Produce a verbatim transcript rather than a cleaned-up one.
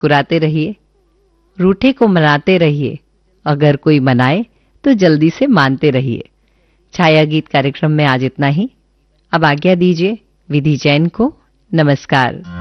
मुस्कुराते रहिए, रूठे को मनाते रहिए, अगर कोई मनाए तो जल्दी से मानते रहिए। छाया गीत कार्यक्रम में आज इतना ही। अब आज्ञा दीजिए विधि जैन को। नमस्कार।